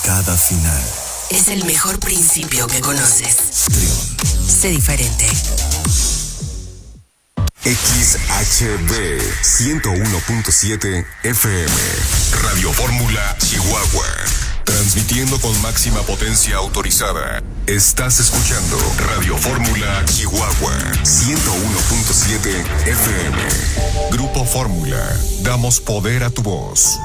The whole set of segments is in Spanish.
cada final es el mejor principio que conoces. Trión. Sé diferente. XHB 101.7 FM Radio Fórmula Chihuahua. Transmitiendo con máxima potencia autorizada. Estás escuchando Radio Fórmula Chihuahua 101.7 FM. Grupo Fórmula. Damos poder a tu voz.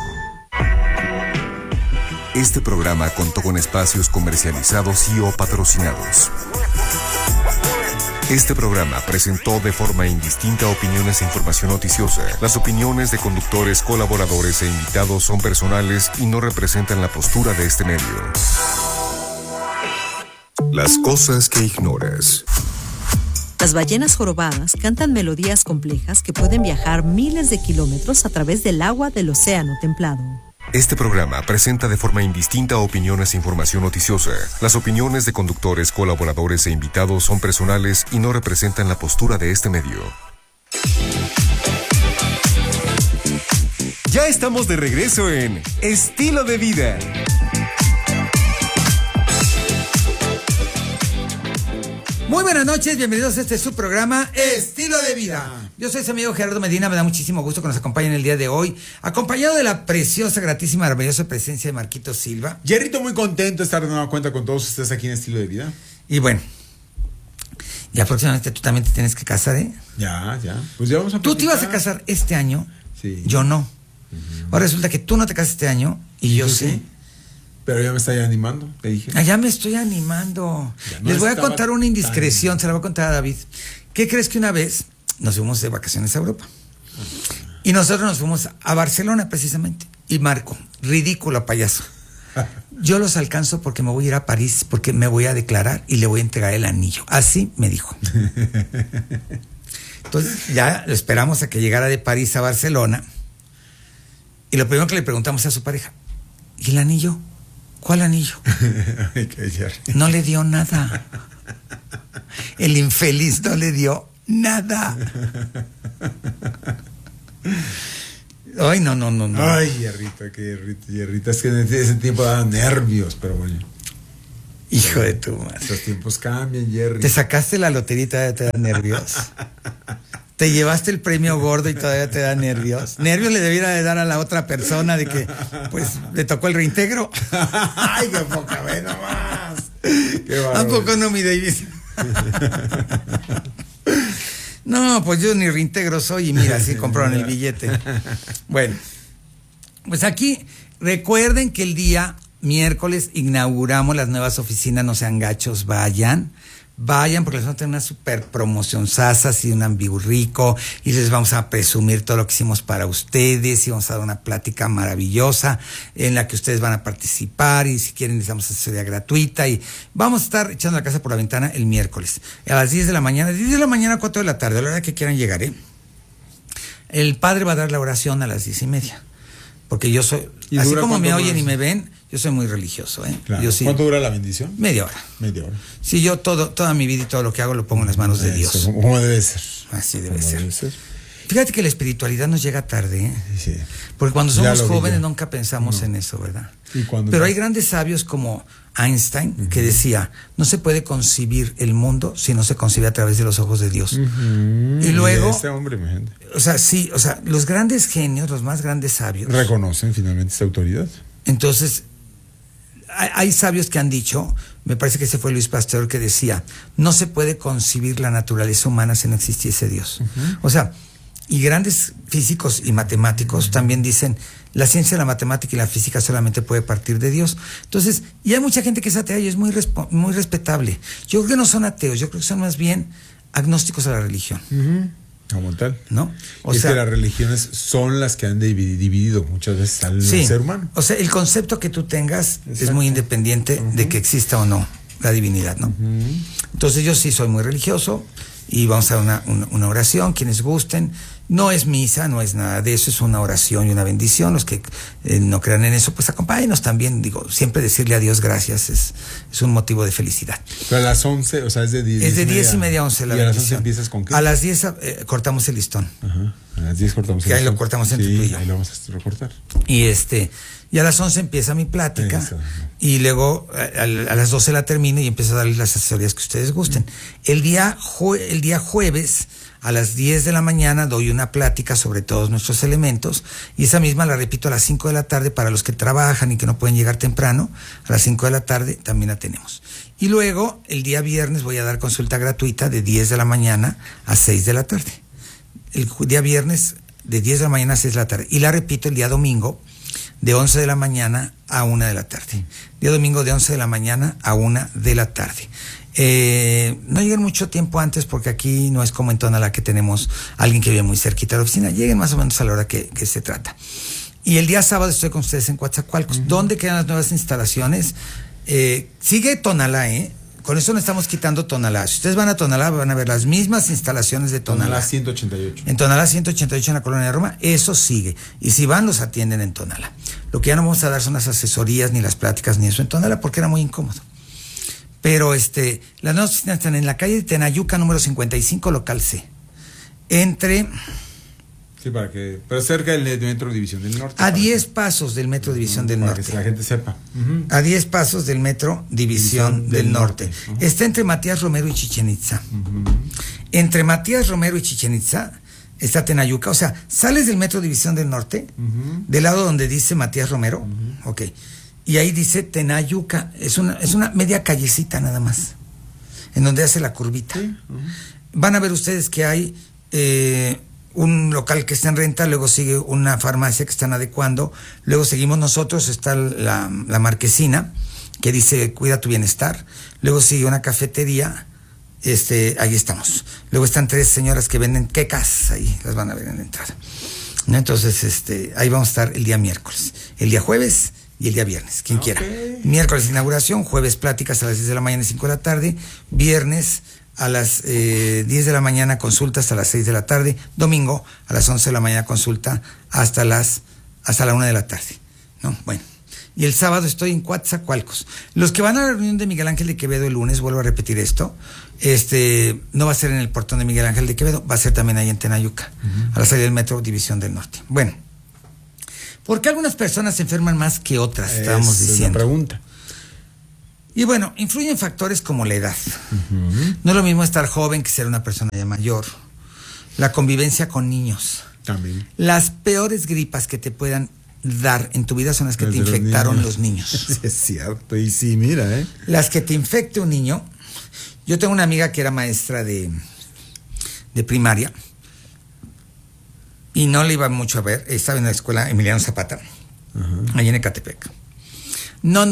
Este programa contó con espacios comercializados y o patrocinados. Este programa presentó de forma indistinta opiniones e información noticiosa. Las opiniones de conductores, colaboradores e invitados son personales y no representan la postura de este medio. Las cosas que ignoras. Las ballenas jorobadas cantan melodías complejas que pueden viajar miles de kilómetros a través del agua del océano templado. Este programa presenta de forma indistinta opiniones e información noticiosa. Las opiniones de conductores, colaboradores e invitados son personales y no representan la postura de este medio. Ya estamos de regreso en Estilo de Vida. Muy buenas noches, bienvenidos a este su programa Estilo de Vida. Yo soy su amigo Gerardo Medina, me da muchísimo gusto que nos acompañen el día de hoy, acompañado de la preciosa, gratísima, maravillosa presencia de Marquito Silva. Jerrito, muy contento de estar de nueva cuenta con todos ustedes aquí en Estilo de Vida. Y bueno, ya próximamente tú también te tienes que casar, ¿eh? Ya. Pues ya vamos a platicar. Tú te ibas a casar este año, sí. Yo no. Ahora resulta que tú no te casas este año y yo sí. Pero ya me está animando, te dije. Ya me estoy animando. No Les voy a contar una indiscreción, se la voy a contar a David. ¿Qué crees que una vez nos fuimos de vacaciones a Europa? Y nosotros nos fuimos a Barcelona precisamente. Y Marco, ridículo payaso. Yo los alcanzo porque me voy a ir a París, porque me voy a declarar y le voy a entregar el anillo. Así me dijo. Entonces ya lo esperamos a que llegara de París a Barcelona. Y lo primero que le preguntamos a su pareja, ¿y el anillo? ¿Cuál anillo? No le dio nada. El infeliz no le dio nada. Ay, no. Ay, Jerrita. Es que en ese tiempo daban nervios, pero bueno. Hijo de tu madre. Los tiempos cambian, Jerry. Te sacaste la loterita y te da nervios. Te llevaste el premio gordo y todavía te da nervios. Nervios le debiera de dar a la otra persona de que, pues, le tocó el reintegro. Ay, qué poca vez nomás. ¿A poco no, mi David? No, pues yo ni reintegro soy y mira, así compraron el billete. Bueno, pues aquí recuerden que el día miércoles inauguramos las nuevas oficinas, no sean gachos, vayan porque les vamos a tener una super promoción sasas y un ambiurrico y les vamos a presumir todo lo que hicimos para ustedes y vamos a dar una plática maravillosa en la que ustedes van a participar y si quieren les damos asesoría gratuita y vamos a estar echando la casa por la ventana el miércoles a las 10 de la mañana, a 4 de la tarde, a la hora que quieran llegar, ¿eh? El padre va a dar la oración a las 10:30 porque yo soy, así como me oyen y me ven, yo soy muy religioso, ¿eh? Claro. Yo sí, ¿Cuánto dura la bendición? Media hora. Sí, yo toda mi vida y todo lo que hago lo pongo en las manos de Dios. Como debe ser. Así debe ser. Fíjate que la espiritualidad nos llega tarde, ¿eh? Sí. Porque cuando somos jóvenes nunca pensamos en eso, ¿verdad? Pero hay grandes sabios como Einstein que decía, no se puede concebir el mundo si no se concibe a través de los ojos de Dios. Y luego, este hombre, mi gente. Los grandes genios, los más grandes sabios reconocen finalmente esta autoridad. Entonces, hay sabios que han dicho, me parece que ese fue Luis Pasteur que decía, no se puede concebir la naturaleza humana si no existiese Dios. Y grandes físicos y matemáticos también dicen, la ciencia, la matemática y la física solamente puede partir de Dios. Entonces, y hay mucha gente que es atea y es muy respetable. Yo creo que no son ateos, yo creo que son más bien agnósticos a la religión. Como tal. ¿No? Que las religiones son las que han dividido muchas veces al ser humano. O sea, el concepto que tú tengas es muy independiente de que exista o no la divinidad, ¿no? Entonces yo sí soy muy religioso y vamos a dar una oración, quienes gusten, No es misa, no es nada de eso, es una oración y una bendición. Los que no crean en eso, pues acompáñenos también. Digo, siempre decirle a Dios gracias es un motivo de felicidad. Pero a las 11, o sea, es de 10. Es de 10 y media a 11 la bendición. ¿Y a las 11 empiezas con qué? A las 10 cortamos el listón. Ajá. A las 10 cortamos el que listón. ahí lo cortamos entre tú y yo. Ahí lo vamos a recortar. Y a las 11 empieza mi plática. Eso. Y luego a las 12 la termino y empiezo a darles las asesorías que ustedes gusten. El día jueves a las 10 de la mañana doy una plática sobre todos nuestros elementos y esa misma la repito a las 5 de la tarde para los que trabajan y que no pueden llegar temprano. A las 5 de la tarde también la tenemos. Y luego el día viernes voy a dar consulta gratuita de 10 de la mañana a 6 de la tarde. El día viernes de 10 de la mañana a 6 de la tarde. Y la repito el día domingo de 11 de la mañana a 1 de la tarde. Día domingo de 11 de la mañana a 1 de la tarde. No lleguen mucho tiempo antes porque aquí no es como en Tonalá que tenemos alguien que vive muy cerquita de la oficina. Lleguen más o menos a la hora que se trata. Y el día sábado estoy con ustedes en Coatzacoalcos. ¿Dónde quedan las nuevas instalaciones? Sigue Tonalá, Con eso no estamos quitando Tonalá. Si ustedes van a Tonalá, van a ver las mismas instalaciones de Tonalá. Tonalá 188. En Tonalá 188 en la Colonia de Roma, eso sigue. Y si van, los atienden en Tonalá. Lo que ya no vamos a dar son las asesorías, ni las pláticas, ni eso en Tonalá, porque era muy incómodo. Pero las nuevas oficinas están en la calle de Tenayuca, número 55, local C. Sí, pero cerca del Metro División del Norte. A 10 pasos del Metro División del Norte. Para que la gente sepa. A 10 pasos del Metro División del Norte. Está entre Matías Romero y Chichén Itzá. Entre Matías Romero y Chichén Itzá está Tenayuca. O sea, sales del Metro División del Norte, del lado donde dice Matías Romero, ok, y ahí dice Tenayuca. Es una media callecita nada más, en donde hace la curvita. Van a ver ustedes que hay un local que está en renta, luego sigue una farmacia que están adecuando, luego seguimos nosotros, está la marquesina que dice cuida tu bienestar, luego sigue una cafetería, ahí estamos, luego están 3 señoras que venden quecas, ahí las van a ver en la entrada, ¿no? Entonces ahí vamos a estar el día miércoles, el día jueves y el día viernes, quien quiera. Miércoles inauguración, jueves pláticas a las 10 de la mañana y 5 de la tarde, viernes a las 10 de la mañana consulta hasta las 6 de la tarde, domingo a las 11 de la mañana consulta hasta la 1 de la tarde, ¿no? Bueno, y el sábado estoy en Coatzacoalcos. Los que van a la reunión de Miguel Ángel de Quevedo el lunes, vuelvo a repetir esto, no va a ser en el portón de Miguel Ángel de Quevedo, va a ser también ahí en Tenayuca, a la salida del Metro División del Norte. Bueno, ¿por qué algunas personas se enferman más que otras? Estábamos diciendo. Es una pregunta. Y bueno, influyen factores como la edad. No es lo mismo estar joven que ser una persona ya mayor. La convivencia con niños. También. Las peores gripas que te puedan dar en tu vida son las que te infectaron los niños. Sí, es cierto. Y sí, mira, Las que te infecte un niño. Yo tengo una amiga que era maestra de primaria y no le iba mucho a ver. Estaba en la escuela Emiliano Zapata, allí en Ecatepec. No.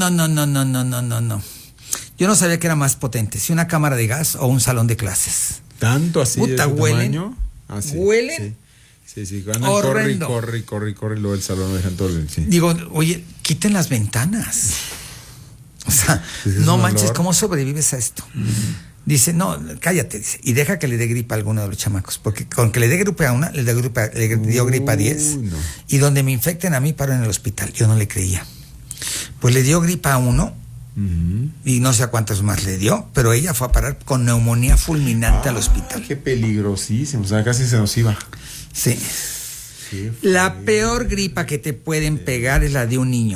Yo no sabía que era más potente, si una cámara de gas o un salón de clases. ¿Tanto así? Puta, de huelen. Tamaño? Sí, huelen. Sí. Horrendo. Corre, luego el salón lo dejan todo. Sí. Digo, oye, quiten las ventanas. O sea, no manches, olor. ¿cómo sobrevives a esto? Dice, no, cállate, dice, y deja que le dé gripa a alguno de los chamacos, porque con que le dé gripa a una, le dio gripa a 10, no. Y donde me infecten a mí paro en el hospital. Yo no le creía. Pues le dio gripa a uno, y no sé a cuántos más le dio, pero ella fue a parar con neumonía fulminante al hospital. Qué peligrosísimo, o sea, casi se nos iba. Sí. La peor gripa que te pueden pegar es la de un niño.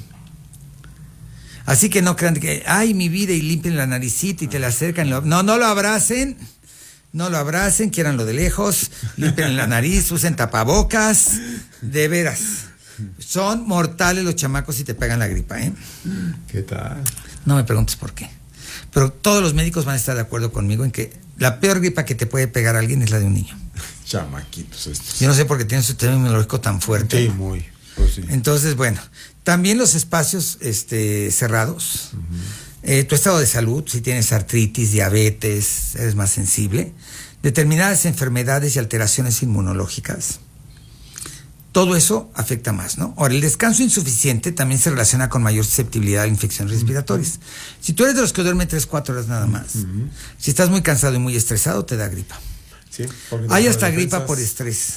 Así que no crean que, ay, mi vida, y limpien la naricita y te la acercan. No lo abracen, quieranlo de lejos, limpien la nariz, usen tapabocas, de veras. Son mortales los chamacos si te pegan la gripa, ¿Qué tal? No me preguntes por qué. Pero todos los médicos van a estar de acuerdo conmigo en que la peor gripa que te puede pegar a alguien es la de un niño. Chamaquitos estos. Yo no sé por qué tienen su sistema inmunológico tan fuerte. Sí, muy. Pues sí. Entonces, bueno, también los espacios cerrados, tu estado de salud, si tienes artritis, diabetes, eres más sensible, determinadas enfermedades y alteraciones inmunológicas, todo eso afecta más, ¿no? Ahora, el descanso insuficiente también se relaciona con mayor susceptibilidad a infecciones respiratorias. Si tú eres de los que duermen 3-4 horas nada más, si estás muy cansado y muy estresado, te da gripa. Sí, hay hasta gripa por estrés.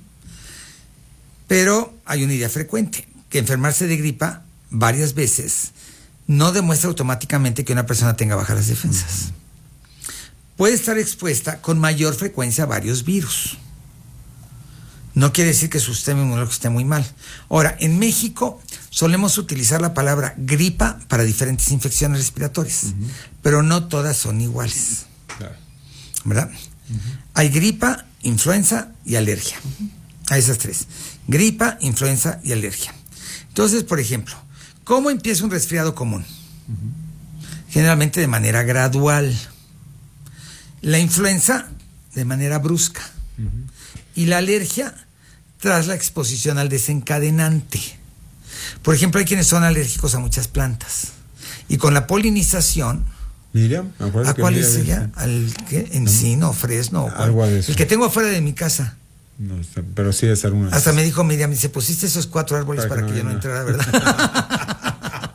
Pero hay una idea frecuente, que enfermarse de gripa varias veces no demuestra automáticamente que una persona tenga bajas las defensas. Puede estar expuesta con mayor frecuencia a varios virus. No quiere decir que su sistema inmunológico esté muy mal. Ahora, en México solemos utilizar la palabra gripa para diferentes infecciones respiratorias, pero no todas son iguales. Claro. ¿Verdad? Hay gripa, influenza y alergia. A esas tres. Gripa, influenza y alergia. Entonces, por ejemplo, ¿cómo empieza un resfriado común? Generalmente de manera gradual. La influenza de manera brusca. Y la alergia tras la exposición al desencadenante. Por ejemplo, hay quienes son alérgicos a muchas plantas. Y con la polinización... Miriam, ¿a cuál es ella? ¿Al qué? ¿Encino, fresno? ¿O algo de eso. El que tengo afuera de mi casa. No, pero sí es alguna. Hasta me dijo Miriam, dice, pusiste esos 4 árboles para que yo no entrara, ¿verdad?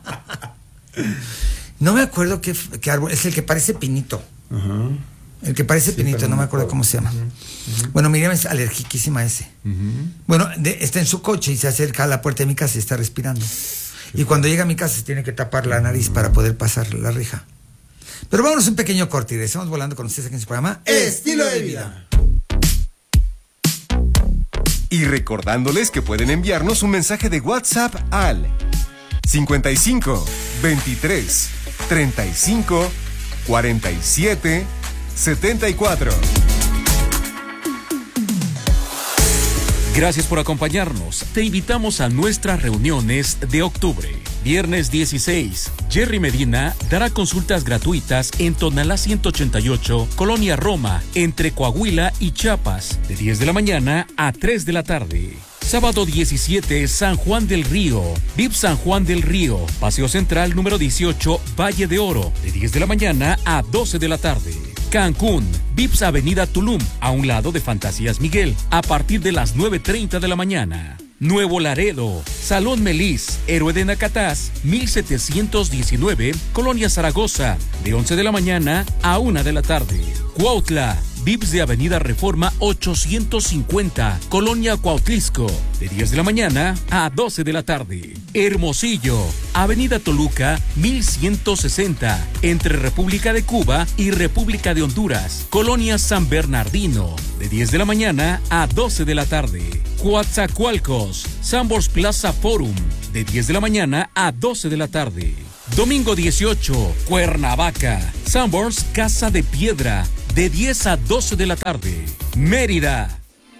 No me acuerdo qué árbol, es el que parece pinito. El que parece pinito, no me acuerdo cómo se llama. Bueno, Miriam es alergiquísima a ese. Bueno, está en su coche y se acerca a la puerta de mi casa y está respirando. Y cuando llega a mi casa se tiene que tapar la nariz para poder pasar la reja. Pero vámonos un pequeño corte y regresamos volando con ustedes aquí en su programa Estilo de Vida. Y recordándoles que pueden enviarnos un mensaje de WhatsApp al 55 23 35 47 74. Gracias por acompañarnos. Te invitamos a nuestras reuniones de octubre. Viernes 16, Jerry Medina dará consultas gratuitas en Tonalá 188, Colonia Roma, entre Coahuila y Chiapas, de 10 de la mañana a 3 de la tarde. Sábado 17, San Juan del Río, VIP San Juan del Río, Paseo Central número 18, Valle de Oro, de 10 de la mañana a 12 de la tarde. Cancún, VIPS Avenida Tulum, a un lado de Fantasías Miguel, a partir de las 9:30 de la mañana. Nuevo Laredo, Salón Melis, Héroe de Nacatás, 1719, Colonia Zaragoza, de 11 de la mañana a 1 de la tarde. Cuautla, VIPS de Avenida Reforma 850, Colonia Cuautlisco, de 10 de la mañana a 12 de la tarde. Hermosillo, Avenida Toluca 1160, entre República de Cuba y República de Honduras, Colonia San Bernardino, de 10 de la mañana a 12 de la tarde. Coatzacoalcos, Sambors Plaza Forum, de 10 de la mañana a 12 de la tarde. Domingo 18, Cuernavaca, Sambors Casa de Piedra, de 10 a 12 de la tarde. Mérida.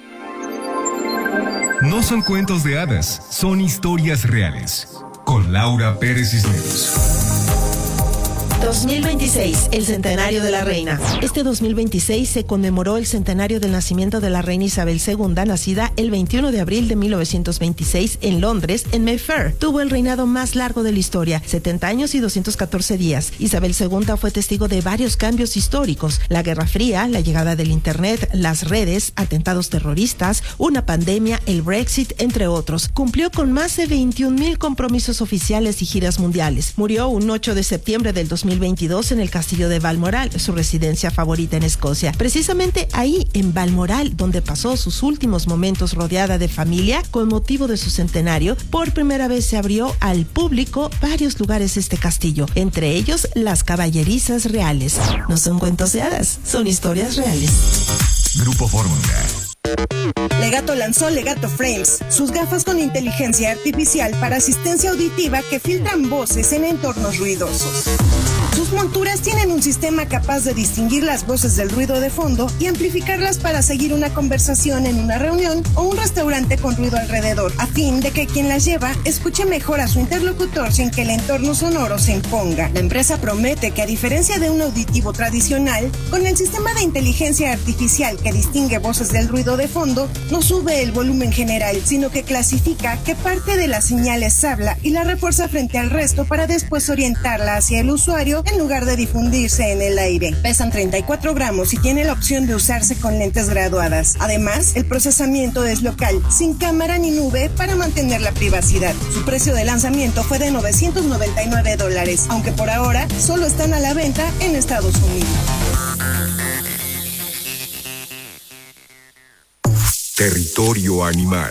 No son cuentos de hadas, son historias reales. Con Laura Pérez Cisneros. 2026, el centenario de la reina. Este 2026 se conmemoró el centenario del nacimiento de la reina Isabel II, nacida el 21 de abril de 1926 en Londres, en Mayfair. Tuvo el reinado más largo de la historia, 70 años y 214 días. Isabel II fue testigo de varios cambios históricos: la Guerra Fría, la llegada del Internet, las redes, atentados terroristas, una pandemia, el Brexit, entre otros. Cumplió con más de 21,000 compromisos oficiales y giras mundiales. Murió un 8 de septiembre del 2022 en el castillo de Balmoral, su residencia favorita en Escocia. Precisamente ahí, en Balmoral, donde pasó sus últimos momentos rodeada de familia, con motivo de su centenario, por primera vez se abrió al público varios lugares de este castillo, entre ellos las caballerizas reales. No son cuentos de hadas, son historias reales. Grupo Fórmula. Legato lanzó Legato Frames, sus gafas con inteligencia artificial para asistencia auditiva que filtran voces en entornos ruidosos. Sus monturas tienen un sistema capaz de distinguir las voces del ruido de fondo y amplificarlas para seguir una conversación en una reunión o un restaurante con ruido alrededor, a fin de que quien las lleva escuche mejor a su interlocutor sin que el entorno sonoro se imponga. La empresa promete que, a diferencia de un auditivo tradicional, con el sistema de inteligencia artificial que distingue voces del ruido de fondo, no sube el volumen general, sino que clasifica qué parte de las señales habla y la refuerza frente al resto para después orientarla hacia el usuario en lugar de difundirse en el aire. Pesan 34 gramos y tiene la opción de usarse con lentes graduadas. Además, el procesamiento es local, sin cámara ni nube, para mantener la privacidad. Su precio de lanzamiento fue de $999, aunque por ahora solo están a la venta en Estados Unidos. Territorio Animal.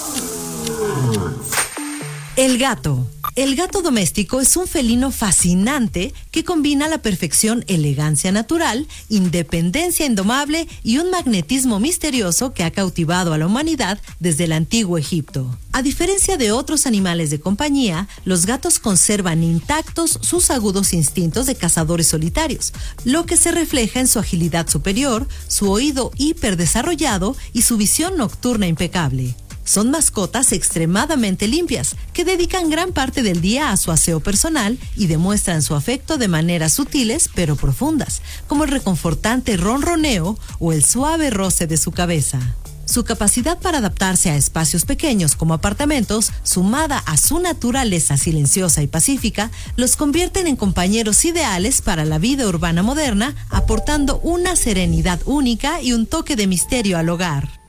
El gato. El gato doméstico es un felino fascinante que combina a la perfección elegancia natural, independencia indomable y un magnetismo misterioso que ha cautivado a la humanidad desde el antiguo Egipto. A diferencia de otros animales de compañía, los gatos conservan intactos sus agudos instintos de cazadores solitarios, lo que se refleja en su agilidad superior, su oído hiperdesarrollado y su visión nocturna impecable. Son mascotas extremadamente limpias, que dedican gran parte del día a su aseo personal y demuestran su afecto de maneras sutiles pero profundas, como el reconfortante ronroneo o el suave roce de su cabeza. Su capacidad para adaptarse a espacios pequeños como apartamentos, sumada a su naturaleza silenciosa y pacífica, los convierten en compañeros ideales para la vida urbana moderna, aportando una serenidad única y un toque de misterio al hogar.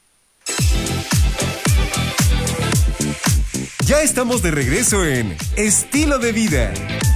Ya estamos de regreso en Estilo de Vida.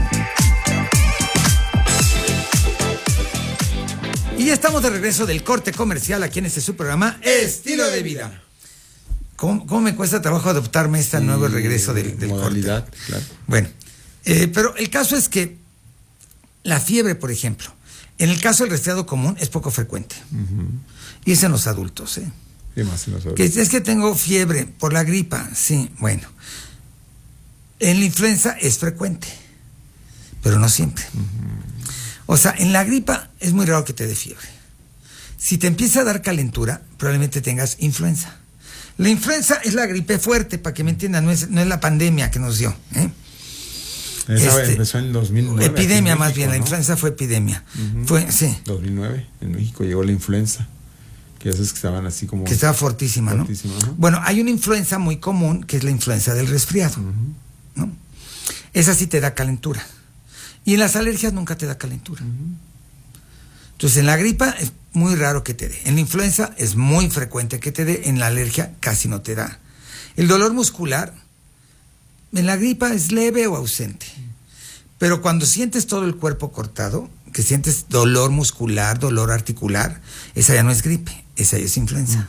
Y ya estamos de regreso del corte comercial aquí en este su programa Estilo de Vida. ¿Cómo me cuesta trabajo adoptarme este nuevo regreso del modalidad, corte? claro. Bueno, pero el caso es que la fiebre, por ejemplo, en el caso del resfriado común es poco frecuente. Y es en los adultos, ¿eh? Sí, más en los adultos. Que es que tengo fiebre por la gripa, sí, bueno. En la influenza es frecuente, pero no siempre. O sea, en la gripa es muy raro que te dé fiebre. Si te empieza a dar calentura, probablemente tengas influenza. La influenza es la gripe fuerte, para que me entiendan, no es la pandemia que nos dio. Esa empezó en 2009. Epidemia, más México, bien, ¿no? La influenza fue epidemia. Sí. 2009, en México llegó la influenza. Que esas que estaban así como... Que estaba fortísima, ¿no? Bueno, hay una influenza muy común, que es la influenza del resfriado, ¿no? Esa sí te da calentura. Y en las alergias nunca te da calentura. Entonces, en la gripa es muy raro que te dé. En la influenza es muy frecuente que te dé. En la alergia casi no te da. El dolor muscular, en la gripa es leve o ausente. Pero cuando sientes todo el cuerpo cortado, que sientes dolor muscular, dolor articular, esa ya no es gripe, esa ya es influenza.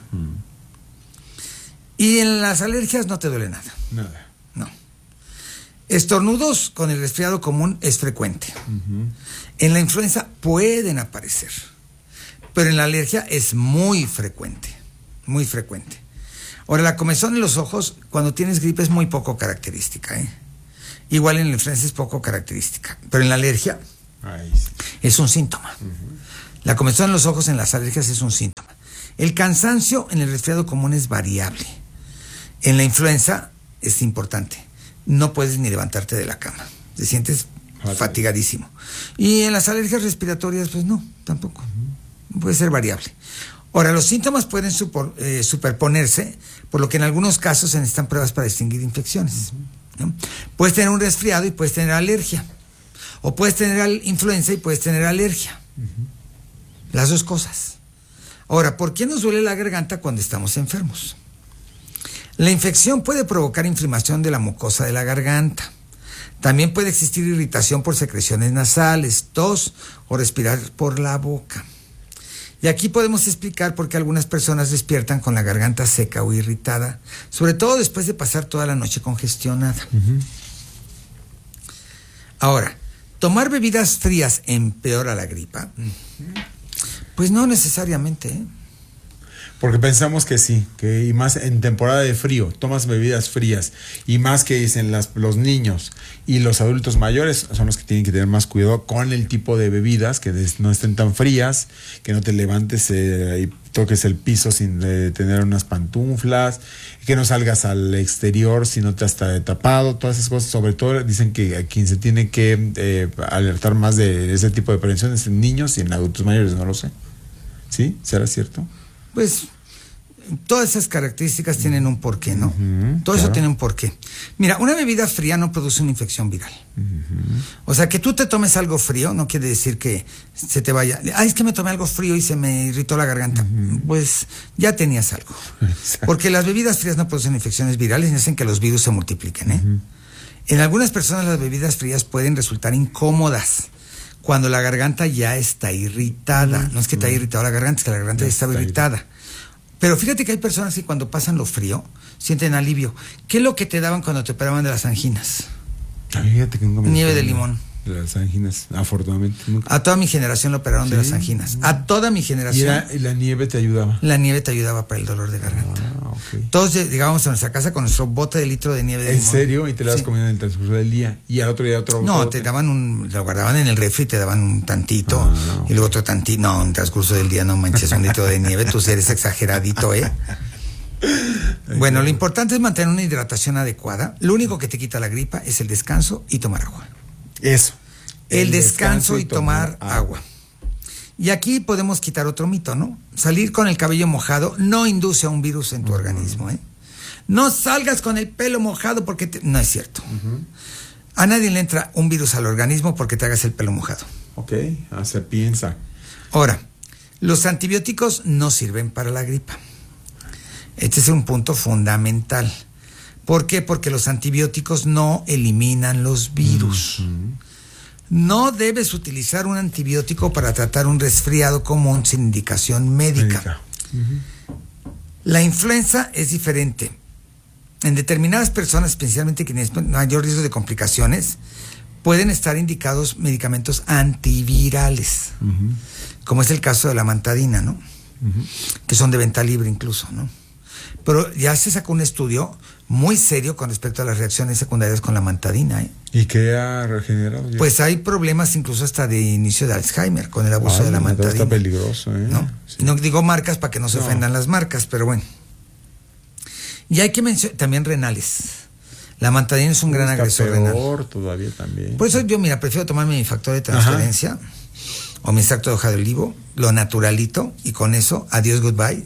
Y en las alergias no te duele nada. Nada. No. Estornudos con el resfriado común es frecuente. En la influenza pueden aparecer, pero en la alergia es muy frecuente, muy frecuente. Ahora, la comezón en los ojos cuando tienes gripe es muy poco característica, ¿eh? Igual en la influenza es poco característica, pero en la alergia es un síntoma. La comezón en los ojos en las alergias es un síntoma. El cansancio en el resfriado común es variable. En la influenza es importante. No puedes ni levantarte de la cama. Te sientes fatigadísimo. Y en las alergias respiratorias, pues no, tampoco. Puede ser variable. Ahora, los síntomas pueden superponerse, por lo que en algunos casos se necesitan pruebas para distinguir infecciones, ¿no? Puedes tener un resfriado y puedes tener alergia. O puedes tener influenza y puedes tener alergia. Las dos cosas. Ahora, ¿por qué nos duele la garganta cuando estamos enfermos? La infección puede provocar inflamación de la mucosa de la garganta. También puede existir irritación por secreciones nasales, tos o respirar por la boca. Y aquí podemos explicar por qué algunas personas despiertan con la garganta seca o irritada, sobre todo después de pasar toda la noche congestionada. Ahora, ¿tomar bebidas frías empeora la gripa? Pues no necesariamente, ¿eh? Porque pensamos que sí, y más en temporada de frío, tomas bebidas frías, y más que dicen los niños y los adultos mayores son los que tienen que tener más cuidado con el tipo de bebidas, que no estén tan frías, que no te levantes y toques el piso sin tener unas pantuflas, que no salgas al exterior si no te has tapado, todas esas cosas. Sobre todo dicen que a quien se tiene que alertar más de ese tipo de prevención es en niños y en adultos mayores, no lo sé. ¿Sí? ¿Será cierto? Pues todas esas características tienen un porqué, ¿no? Todo eso tiene un porqué. Mira, una bebida fría no produce una infección viral. O sea, que tú te tomes algo frío no quiere decir que se te vaya. Es que me tomé algo frío y se me irritó la garganta. Pues ya tenías algo. Porque las bebidas frías no producen infecciones virales ni hacen que los virus se multipliquen, ¿eh? En algunas personas las bebidas frías pueden resultar incómodas cuando la garganta ya está irritada. No es que te haya irritado la garganta, es que la garganta ya estaba irritada. Pero fíjate que hay personas que cuando pasan lo frío sienten alivio. ¿Qué es lo que te daban cuando te operaban de las anginas? Fíjate que nunca me Nieve de limón. De las anginas, afortunadamente. Nunca. A toda mi generación lo operaron de las anginas. A toda mi generación. ¿Y la nieve te ayudaba? La nieve te ayudaba para el dolor de garganta. Okay. Todos llegábamos a nuestra casa con nuestro bote de litro de nieve de limón. ¿En serio? ¿Y te la vas comiendo en el transcurso del día? ¿Y al otro día otro? No, te daban lo guardaban en el refri, te daban un tantito y luego otro tantito. No, en el transcurso del día no manches, un litro de nieve, tú eres exageradito, ¿eh? Bueno, lo importante es mantener una hidratación adecuada. Lo único que te quita la gripa es el descanso y tomar agua. Eso. El descanso y tomar agua. Y aquí podemos quitar otro mito, ¿no? Salir con el cabello mojado no induce a un virus en tu organismo, ¿eh? No salgas con el pelo mojado porque no es cierto. A nadie le entra un virus al organismo porque te hagas el pelo mojado. Ok, se piensa. Ahora, los antibióticos no sirven para la gripa. Este es un punto fundamental. ¿Por qué? Porque los antibióticos no eliminan los virus. No debes utilizar un antibiótico para tratar un resfriado común sin indicación médica. La influenza es diferente. En determinadas personas, especialmente quienes tienen mayor riesgo de complicaciones, pueden estar indicados medicamentos antivirales, como es el caso de la mantadina, ¿no? Que son de venta libre incluso, ¿no? Pero ya se sacó un estudio muy serio con respecto a las reacciones secundarias con la mantadina, ¿eh? ¿Y qué ha regenerado? Pues hay problemas incluso hasta de inicio de Alzheimer con el abuso de la mantadina. Está peligroso, ¿eh? ¿No? Sí. No digo marcas para que no se ofendan las marcas, pero bueno. Y hay que mencionar también renales. La mantadina es un gran agresor renal. Todavía también. Por eso yo, mira, prefiero tomarme mi factor de transferencia o mi extracto de hoja de olivo, lo naturalito, y con eso, adiós, goodbye.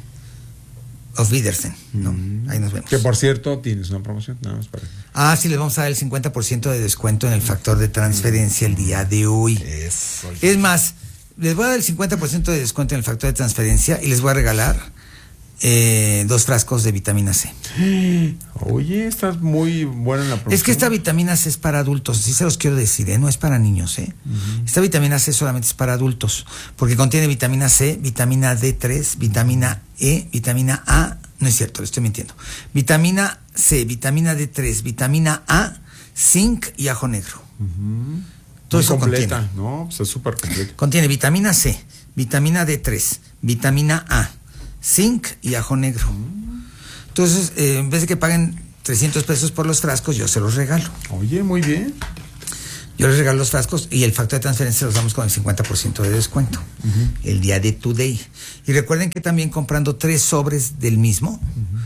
Auf Wiedersehen, ¿no? Ahí nos vemos. Que por cierto, tienes una promoción, nada más para... sí, les vamos a dar el 50% de descuento en el factor de transferencia el día de hoy. Eso. Es más, les voy a dar el 50% de descuento en el factor de transferencia y les voy a regalar 2 frascos de vitamina C. Oye, estás muy buena en la promoción. Es que esta vitamina C es para adultos, sí se los quiero decir, no es para niños, Esta vitamina C solamente es para adultos, porque contiene vitamina C, vitamina D3, vitamina E, vitamina A, no es cierto, le estoy mintiendo. Vitamina C, vitamina D3, vitamina A, zinc y ajo negro. Todo eso completa, contiene. ¿no? Pues es súper completa. Contiene vitamina C, vitamina D3, vitamina A, zinc y ajo negro. Entonces, en vez de que paguen 300 pesos por los frascos, yo se los regalo. Oye, muy bien. Yo les regalo los frascos y el factor de transferencia los damos con el 50% de descuento. El día de Today. Y recuerden que también comprando 3 sobres del mismo,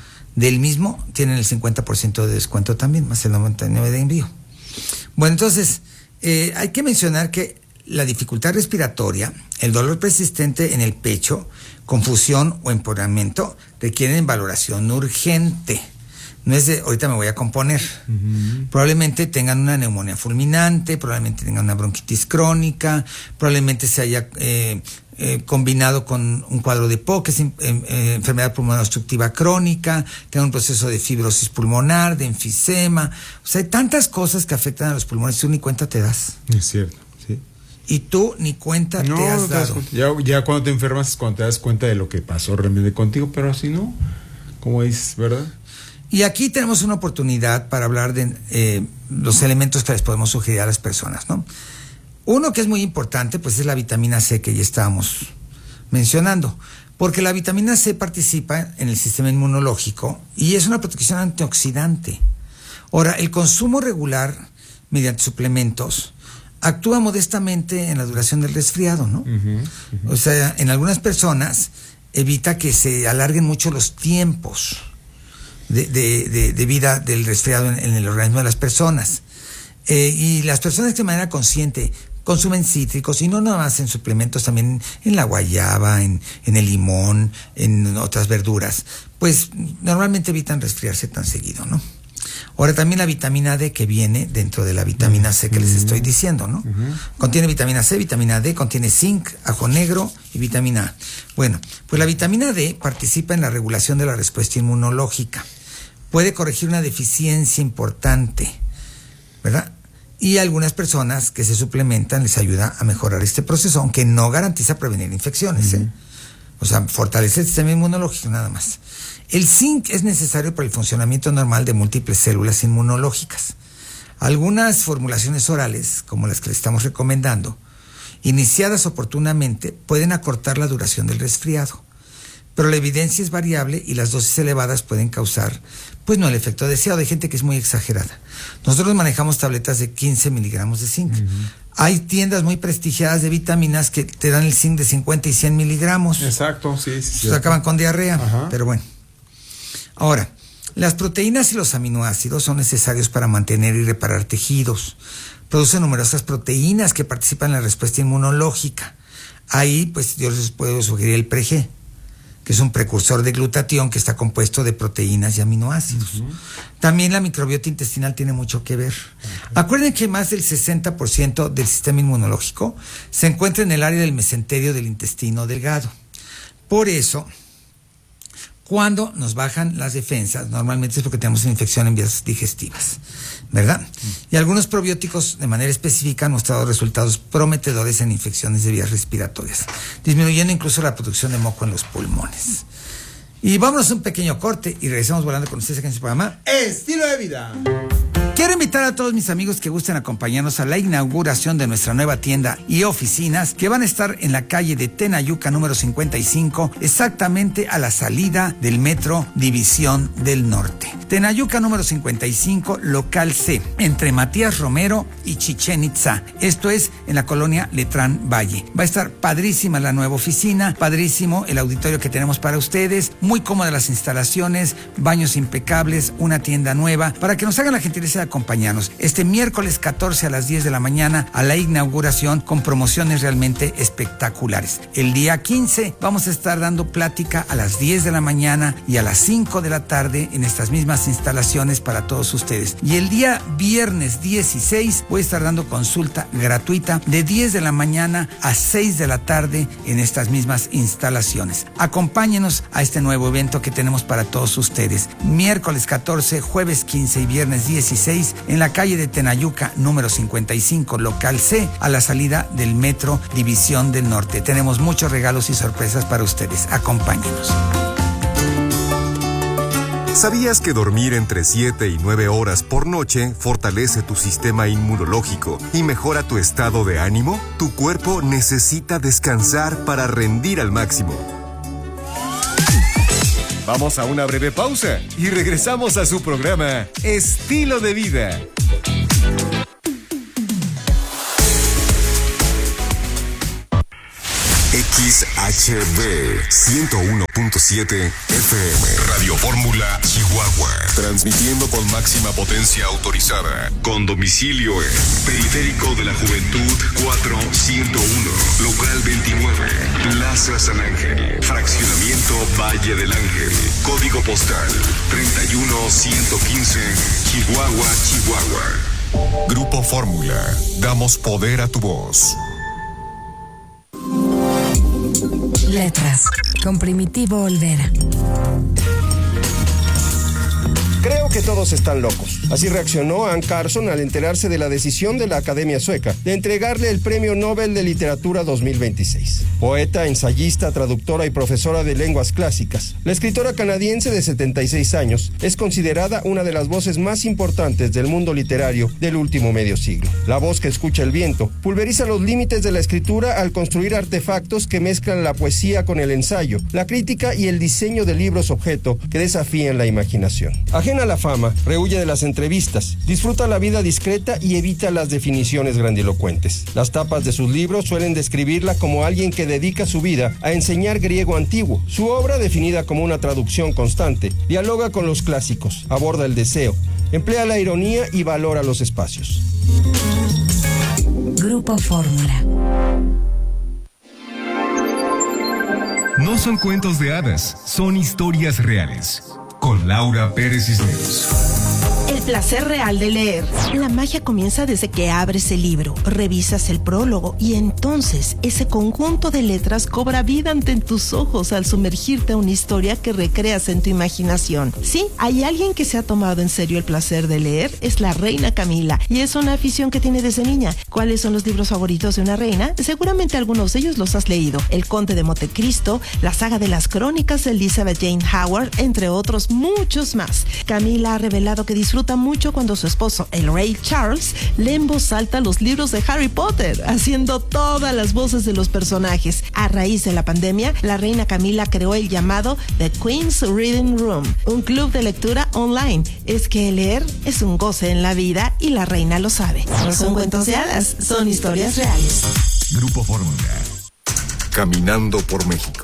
tienen el 50% de descuento también, más el 99 de envío. Bueno, entonces, hay que mencionar que la dificultad respiratoria, el dolor persistente en el pecho, confusión o empeoramiento requieren valoración urgente. No es de ahorita me voy a componer. Probablemente tengan una neumonía fulminante, probablemente tengan una bronquitis crónica, probablemente se haya combinado con un cuadro de POC, que es enfermedad pulmonar obstructiva crónica, tengan un proceso de fibrosis pulmonar, de enfisema. O sea, hay tantas cosas que afectan a los pulmones, tú ni cuenta te das. Es cierto, sí. Y tú ni cuenta te has dado. Ya cuando te enfermas es cuando te das cuenta de lo que pasó realmente contigo, pero así no, como dices, ¿verdad? Y aquí tenemos una oportunidad para hablar de los elementos que les podemos sugerir a las personas, ¿no? Uno que es muy importante, pues es la vitamina C que ya estábamos mencionando, porque la vitamina C participa en el sistema inmunológico y es una protección antioxidante. Ahora, el consumo regular mediante suplementos actúa modestamente en la duración del resfriado, ¿no? O sea, en algunas personas evita que se alarguen mucho los tiempos de vida del resfriado en el organismo de las personas. Y las personas que de manera consciente consumen cítricos, y no nada más en suplementos, también en la guayaba, en el limón, en otras verduras, pues normalmente evitan resfriarse tan seguido, ¿no? Ahora también la vitamina D que viene dentro de la vitamina C que les estoy diciendo, ¿no? Contiene vitamina C, vitamina D, contiene zinc, ajo negro y vitamina A. Bueno, pues la vitamina D participa en la regulación de la respuesta inmunológica. Puede corregir una deficiencia importante, ¿verdad? Y a algunas personas que se suplementan les ayuda a mejorar este proceso, aunque no garantiza prevenir infecciones, O sea, fortalecer el sistema inmunológico nada más. El zinc es necesario para el funcionamiento normal de múltiples células inmunológicas. Algunas formulaciones orales, como las que le estamos recomendando, iniciadas oportunamente, pueden acortar la duración del resfriado. Pero la evidencia es variable y las dosis elevadas pueden causar, pues no el efecto deseado. Hay gente que es muy exagerada. Nosotros manejamos tabletas de 15 miligramos de zinc. Hay tiendas muy prestigiadas de vitaminas que te dan el zinc de 50 y 100 miligramos. Exacto, sí. Se acaban con diarrea. Ajá. Pero bueno. Ahora, las proteínas y los aminoácidos son necesarios para mantener y reparar tejidos. Producen numerosas proteínas que participan en la respuesta inmunológica. Ahí, pues, yo les puedo sugerir el PreG, que es un precursor de glutatión que está compuesto de proteínas y aminoácidos. También la microbiota intestinal tiene mucho que ver. Acuerden que más del 60% del sistema inmunológico se encuentra en el área del mesenterio del intestino delgado. Por eso, cuando nos bajan las defensas, normalmente es porque tenemos una infección en vías digestivas, ¿verdad? Y algunos probióticos de manera específica han mostrado resultados prometedores en infecciones de vías respiratorias, disminuyendo incluso la producción de moco en los pulmones. Y vámonos a un pequeño corte y regresamos volando con ustedes aquí en su programa Estilo de Vida. Quiero invitar a todos mis amigos que gusten acompañarnos a la inauguración de nuestra nueva tienda y oficinas que van a estar en la calle de Tenayuca número 55, exactamente a la salida del metro División del Norte. Tenayuca número 55, local C, entre Matías Romero y Chichén Itzá. Esto es en la colonia Letrán Valle. Va a estar padrísima la nueva oficina, padrísimo el auditorio que tenemos para ustedes, muy cómodas las instalaciones, baños impecables, una tienda nueva, para que nos hagan la gentileza de acompañarnos este miércoles 14 a las 10 de la mañana a la inauguración con promociones realmente espectaculares. El día 15 vamos a estar dando plática a las 10 de la mañana y a las 5 de la tarde en estas mismas instalaciones para todos ustedes. Y el día viernes 16 voy a estar dando consulta gratuita de 10 de la mañana a 6 de la tarde en estas mismas instalaciones. Acompáñenos a este nuevo evento que tenemos para todos ustedes. Miércoles 14, jueves 15 y viernes 16 en la calle de Tenayuca número 55, local C, a la salida del metro División del Norte. Tenemos muchos regalos y sorpresas para ustedes. Acompáñenos. ¿Sabías que dormir entre 7 y 9 horas por noche fortalece tu sistema inmunológico y mejora tu estado de ánimo? Tu cuerpo necesita descansar para rendir al máximo. Vamos a una breve pausa y regresamos a su programa Estilo de Vida. XHB 101.7 FM Radio Fórmula Chihuahua, transmitiendo con máxima potencia autorizada, con domicilio en Periférico de la Juventud 4101, local 29, Plaza San Ángel, fraccionamiento Valle del Ángel, código postal 31115, Chihuahua, Chihuahua. Grupo Fórmula, damos poder a tu voz. Letras, con Primitivo Olvera. Creo que todos están locos. Así reaccionó Anne Carson al enterarse de la decisión de la Academia Sueca de entregarle el Premio Nobel de Literatura 2026. Poeta, ensayista, traductora y profesora de lenguas clásicas, la escritora canadiense de 76 años es considerada una de las voces más importantes del mundo literario del último medio siglo. La voz que escucha el viento pulveriza los límites de la escritura al construir artefactos que mezclan la poesía con el ensayo, la crítica y el diseño de libros objeto que desafían la imaginación. Ajena a la fama, rehuye de las entrevistas, disfruta la vida discreta y evita las definiciones grandilocuentes. Las tapas de sus libros suelen describirla como alguien que dedica su vida a enseñar griego antiguo. Su obra, definida como una traducción constante, dialoga con los clásicos, aborda el deseo, emplea la ironía y valora los espacios. Grupo Fórmula. No son cuentos de hadas, son historias reales. Con Laura Pérez Cisneros. El El placer real de leer. La magia comienza desde que abres el libro, revisas el prólogo y entonces ese conjunto de letras cobra vida ante tus ojos al sumergirte a una historia que recreas en tu imaginación. Sí, hay alguien que se ha tomado en serio el placer de leer, es la reina Camila, y es una afición que tiene desde niña. ¿Cuáles son los libros favoritos de una reina? Seguramente algunos de ellos los has leído. El Conde de Montecristo, la saga de las crónicas de Elizabeth Jane Howard, entre otros muchos más. Camila ha revelado que disfruta mucho cuando su esposo, el rey Charles, lee en voz alta los libros de Harry Potter, haciendo todas las voces de los personajes. A raíz de la pandemia, la reina Camila creó el llamado The Queen's Reading Room, un club de lectura online. Es que leer es un goce en la vida y la reina lo sabe. No son cuentos de hadas, son historias reales. Grupo Fórmula. Caminando por México.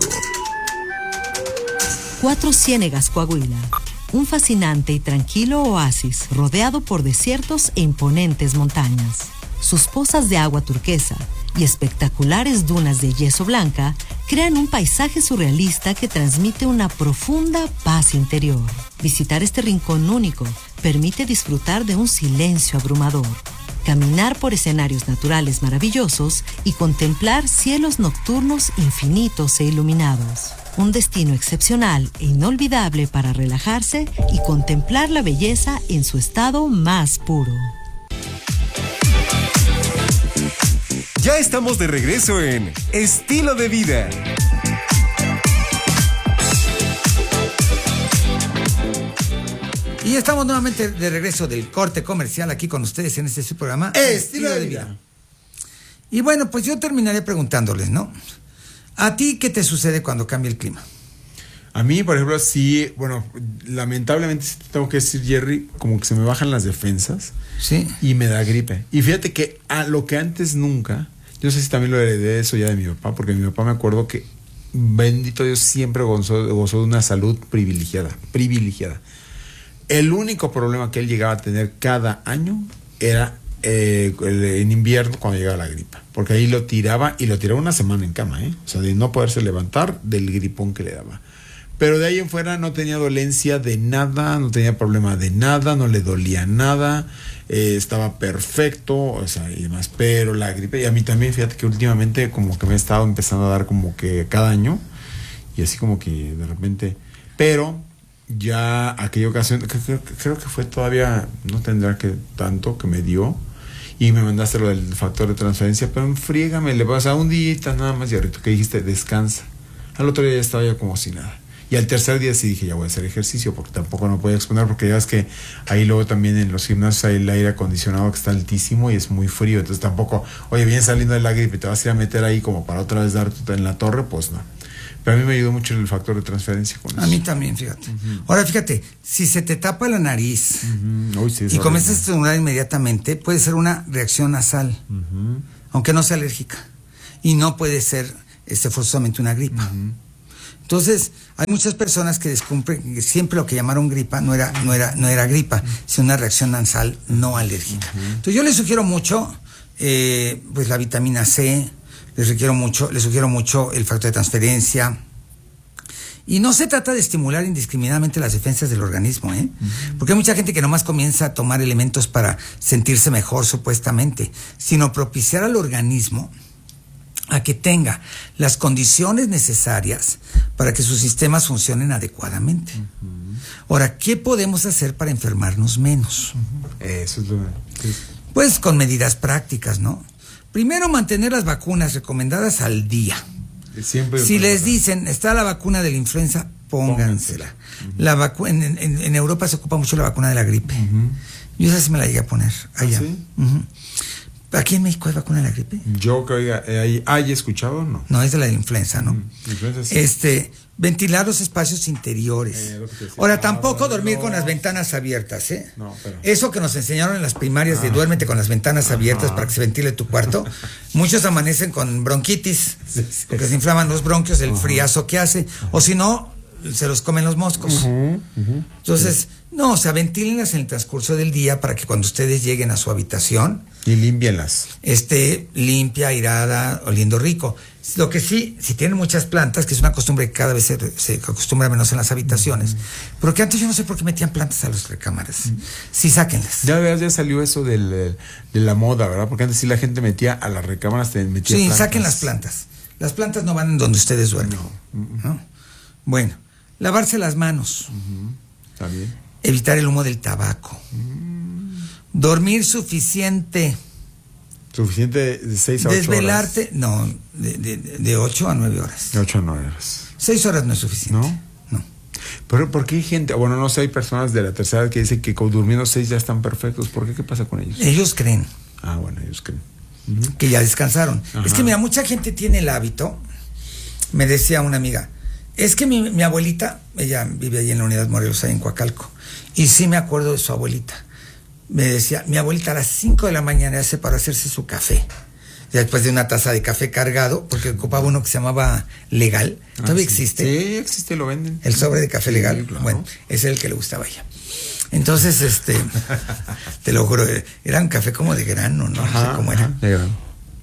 Cuatro Ciénegas, Coahuila. Un fascinante y tranquilo oasis rodeado por desiertos e imponentes montañas. Sus pozas de agua turquesa y espectaculares dunas de yeso blanca crean un paisaje surrealista que transmite una profunda paz interior. Visitar este rincón único permite disfrutar de un silencio abrumador, caminar por escenarios naturales maravillosos y contemplar cielos nocturnos infinitos e iluminados. Un destino excepcional e inolvidable para relajarse y contemplar la belleza en su estado más puro. Ya estamos de regreso en Estilo de Vida. Y estamos nuevamente de regreso del corte comercial aquí con ustedes en este programa Estilo de Vida. Y bueno, pues yo terminaré preguntándoles, ¿no? ¿A ti qué te sucede cuando cambia el clima? A mí, por ejemplo, sí, bueno, lamentablemente tengo que decir, Jerry, como que se me bajan las defensas. Sí. Y me da gripe. Y fíjate que a lo que antes nunca, yo no sé si también lo heredé eso ya de mi papá, porque mi papá me acuerdo que, bendito Dios, siempre gozó de una salud privilegiada. El único problema que él llegaba a tener cada año era en invierno cuando llegaba la gripa, porque ahí lo tiraba una semana en cama, o sea, de no poderse levantar del gripón que le daba. Pero de ahí en fuera no tenía dolencia de nada, no tenía problema de nada, no le dolía nada, estaba perfecto, o sea, y demás. Pero la gripe, y a mí también, fíjate que últimamente como que me he estado empezando a dar como que cada año, y así como que de repente, pero ya aquella ocasión, creo que fue todavía, no tendrá que tanto que me dio, y me mandaste lo del factor de transferencia, pero enfriégame, le vas a un día nada más, y ahorita que dijiste, descansa. Al otro día ya estaba yo como si nada. Y al tercer día sí dije, ya voy a hacer ejercicio, porque tampoco no podía exponer, porque ya ves que ahí luego también en los gimnasios hay el aire acondicionado que está altísimo y es muy frío, entonces tampoco, oye, bien saliendo de la gripe, te vas a ir a meter ahí como para otra vez darte en la torre, pues no. Pero a mí me ayudó mucho el factor de transferencia con eso. A mí también, fíjate. Ahora, fíjate, si se te tapa la nariz Uy, sí, y comienzas a estornudar inmediatamente, puede ser una reacción nasal, aunque no sea alérgica. Y no puede ser forzosamente una gripa. Entonces, hay muchas personas que descubren que siempre lo que llamaron gripa no era gripa, sino una reacción nasal no alérgica. Entonces, yo les sugiero mucho pues la vitamina C, les sugiero mucho el factor de transferencia. Y no se trata de estimular indiscriminadamente las defensas del organismo, porque hay mucha gente que nomás comienza a tomar elementos para sentirse mejor supuestamente, sino propiciar al organismo a que tenga las condiciones necesarias para que sus sistemas funcionen adecuadamente. Ahora, ¿qué podemos hacer para enfermarnos menos? Eso es lo que... Pues con medidas prácticas, ¿no? Primero, mantener las vacunas recomendadas al día. Siempre si les dicen, está la vacuna de la influenza, póngansela. En Europa se ocupa mucho la vacuna de la gripe. Yo esa sí me la llegué a poner allá. ¿Sí? ¿Aquí en México hay vacuna de la gripe? Yo que ¿hay escuchado o no? No, es de la influenza, ¿no? Influenza, sí. Ventilar los espacios interiores. Ahora, tampoco dormir con las ventanas abiertas, No, pero... Eso que nos enseñaron en las primarias de duérmete con las ventanas abiertas para que se ventile tu cuarto. Muchos amanecen con bronquitis, porque se inflaman los bronquios, el friazo que hace. O si no, se los comen los moscos. Entonces, no, o sea, ventílenlas en el transcurso del día para que cuando ustedes lleguen a su habitación Y límpienlas. Limpia, airada, oliendo rico. Lo que sí, si tienen muchas plantas, que es una costumbre que cada vez se acostumbra menos en las habitaciones, porque antes yo no sé por qué metían plantas a las recámaras. Sí, sáquenlas. Ya salió eso de la moda, ¿verdad? Porque antes sí la gente metía a las recámaras, metía plantas. Saquen las plantas. Las plantas no van donde ustedes duermen. ¿No? Bueno, lavarse las manos. Está bien. Evitar el humo del tabaco. Dormir suficiente. Suficiente de 6 a 8 Desvelarte, horas. no, de 8 a 9 horas. De 8 a 9 horas. 6 horas no es suficiente. ¿No? Pero ¿por qué hay gente? Bueno, no sé, hay personas de la tercera edad que dicen que durmiendo 6 ya están perfectos. ¿Por qué? ¿Qué pasa con ellos? Ellos creen. Bueno, ellos creen. Que ya descansaron. Ajá. Es que mira, mucha gente tiene el hábito, me decía una amiga, es que mi abuelita, ella vive ahí en la Unidad Morelos, ahí en Coacalco, y sí me acuerdo de su abuelita. Me decía, mi abuelita a las 5 de la mañana hace para hacerse su café. Ya después de una taza de café cargado, porque ocupaba uno que se llamaba Legal. ¿Todavía existe? Sí, existe, lo venden. El sobre de café Legal. Claro. Bueno, es el que le gustaba a ella. Entonces, te lo juro, era un café como de grano, ¿no? No sé cómo era. De grano.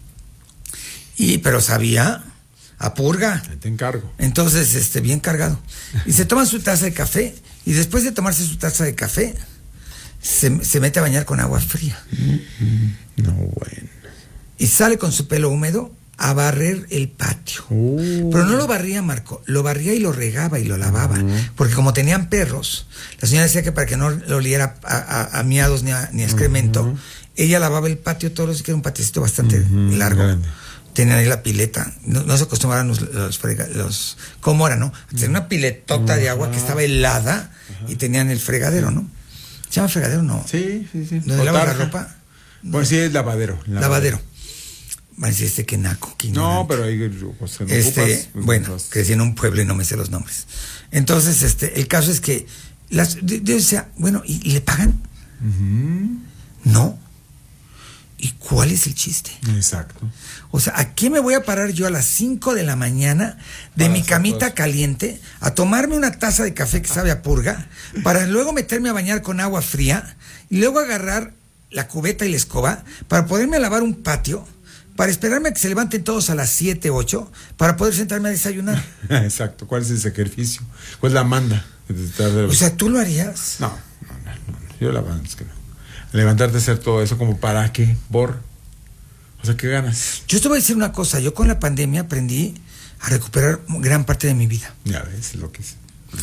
Pero sabía a purga. Te encargo. Entonces, bien cargado. Y se toma su taza de café, y después de tomarse su taza de café, se mete a bañar con agua fría. No, bueno. Y sale con su pelo húmedo a barrer el patio. Pero no lo barría, Marco, lo barría y lo regaba y lo lavaba. Porque como tenían perros, la señora decía que para que no lo oliera a miados ni a excremento, ella lavaba el patio todos los días, que era un patiecito bastante largo. Grande. Tenían ahí la pileta. No se acostumbraban los ¿cómo era, no? Tenían una piletota de agua que estaba helada y tenían el fregadero, ¿no? ¿Se llama fregadero? No. Sí. ¿Donde lavan la ropa? No. Pues sí, es lavadero. Lavadero. Va a decir que naco. No, pero ahí bueno, crecí en un pueblo y no me sé los nombres. Entonces, el caso es que yo decía, bueno, ¿y le pagan? No. ¿Y cuál es el chiste? Exacto. O sea, ¿a qué me voy a parar yo a las 5 de la mañana de mi camita caliente a tomarme una taza de café que sabe a purga, para luego meterme a bañar con agua fría y luego agarrar la cubeta y la escoba para poderme lavar un patio, para esperarme a que se levanten todos a las 7, 8, para poder sentarme a desayunar? Exacto. ¿Cuál es el sacrificio? ¿Cuál es la manda? O sea, ¿tú lo harías? No. Yo la verdad es que no. Levantarte a hacer todo eso, ¿como para qué? O sea, ¿qué ganas? Yo te voy a decir una cosa. Yo con la pandemia aprendí a recuperar gran parte de mi vida. Ya ves lo que es.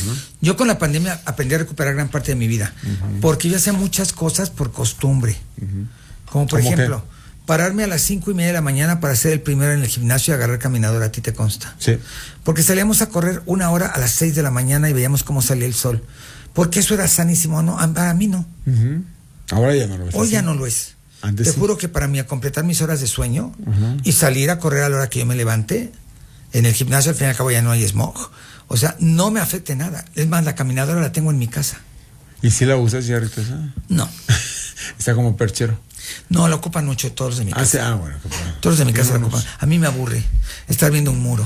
Yo con la pandemia aprendí a recuperar gran parte de mi vida. Porque yo hacía muchas cosas por costumbre. Como por ejemplo, pararme a las 5:30 de la mañana para ser el primero en el gimnasio y agarrar caminadora. ¿A ti te consta? Sí. Porque salíamos a correr 1 hora a las 6 de la mañana y veíamos cómo salía el sol. Porque eso era sanísimo. No, para mí no. Ahora ya no lo es. Hoy ya no lo es. Antes te sí. juro que para mí, a completar mis horas de sueño y salir a correr a la hora que yo me levante, en el gimnasio al fin y al cabo ya no hay smog. O sea, no me afecte nada. Es más, la caminadora la tengo en mi casa. ¿Y si la usas ya ahorita? No. Está como perchero. No, la ocupan mucho todos los de mi casa. Bueno. Todos los de mi casa la ocupan. A mí me aburre estar viendo un muro.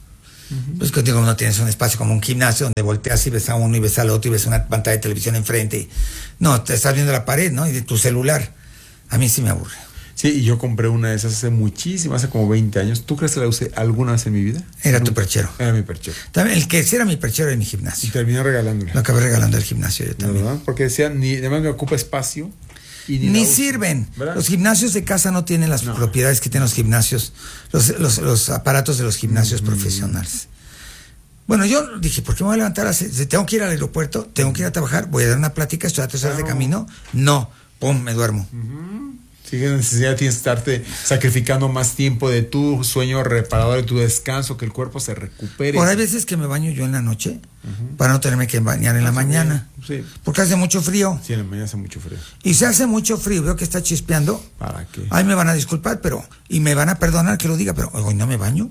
Pues que digo, no tienes un espacio como un gimnasio donde volteas y ves a uno y ves al otro y ves una pantalla de televisión enfrente. No, te estás viendo la pared, ¿no? Y de tu celular. A mí sí me aburre. Sí, y yo compré una de esas hace como 20 años. ¿Tú crees que la usé alguna vez en mi vida? Era tu perchero. Era mi perchero. También, el que sí era mi perchero era mi gimnasio. Y terminé regalándola. Lo acabé regalando al gimnasio yo también. ¿Verdad? Porque decían, además me ocupa espacio. Y ni sirven. ¿Verdad? Los gimnasios de casa no tienen las propiedades que tienen los gimnasios, los aparatos de los gimnasios profesionales. Bueno, yo dije, ¿por qué me voy a levantar? Tengo que ir al aeropuerto, tengo que ir a trabajar, voy a dar una plática, estoy a 3 horas de camino. No, pum, me duermo. Sí, que necesidad tienes que estarte sacrificando más tiempo de tu sueño reparador, de tu descanso, que el cuerpo se recupere. Por hay veces que me baño yo en la noche para no tenerme que bañar en la mañana. Sí. Porque hace mucho frío. Sí, en la mañana hace mucho frío. Y se hace mucho frío, veo que está chispeando. ¿Para qué? Ahí me van a disculpar, y me van a perdonar que lo diga, pero hoy no me baño.